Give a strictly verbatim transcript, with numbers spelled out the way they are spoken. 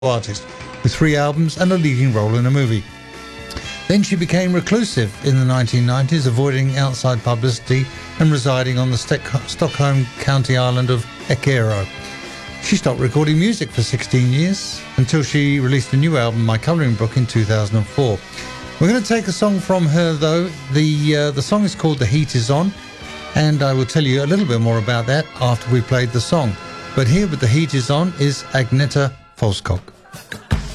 artist with three albums and a leading role in a movie. Then she became reclusive in the nineteen nineties, avoiding outside publicity and residing on the St- Stockholm County island of Eckerö. She stopped recording music for sixteen years until she released a new album, My Colouring Book, in two thousand four. We're going to take a song from her, though. The, uh, the song is called The Heat Is On, and I will tell you a little bit more about that after we played the song. But here with The Heat Is On is Agneta Fältskog.